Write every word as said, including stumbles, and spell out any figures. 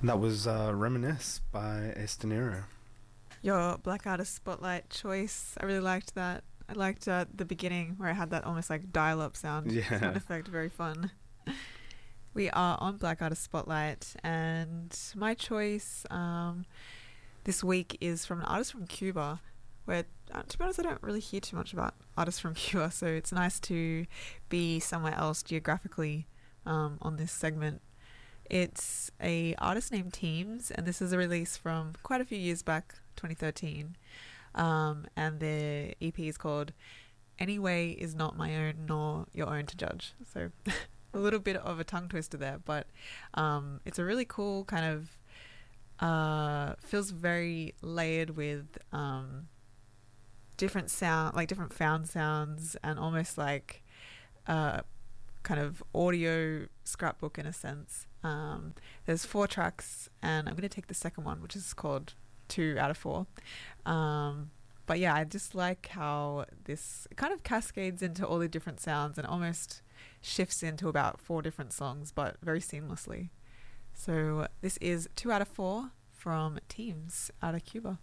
That was uh, Reminisce by Ace De Niro. Your Black Artist Spotlight choice, I really liked that. I liked uh, the beginning where it had that almost like dial-up sound. Yeah. Sound effect, very fun. We are on Black Artist Spotlight, and my choice um, this week is from an artist from Cuba, where, uh, to be honest, I don't really hear too much about artists from Cuba, so it's nice to be somewhere else geographically um, on this segment. It's a artist named Teams, and this is a release from quite a few years back, twenty thirteen, um, and their E P is called Anyway Is Not My Own Nor Your Own to Judge. So a little bit of a tongue twister there, but um, it's a really cool kind of uh, feels very layered with um, different sound, like different found sounds, and almost like uh, kind of audio scrapbook in a sense. Um, there's four tracks, and I'm going to take the second one, which is called Two Out of Four. Um, but yeah, I just like how this kind of cascades into all the different sounds and almost shifts into about four different songs, but very seamlessly. So this is Two Out of Four from Teams out of Cuba.